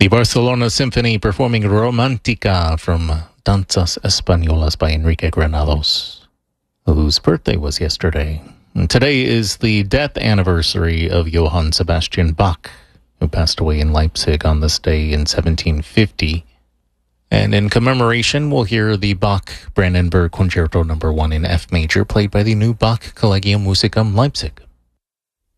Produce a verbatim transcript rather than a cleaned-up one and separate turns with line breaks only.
The Barcelona Symphony performing Romantica from Danzas Españolas by Enrique Granados, whose birthday was yesterday. And today is the death anniversary of Johann Sebastian Bach, who passed away in Leipzig on this day in seventeen fifty. And in commemoration, we'll hear the Bach Brandenburg Concerto number one in F major, played by the new Bach Collegium Musicum Leipzig.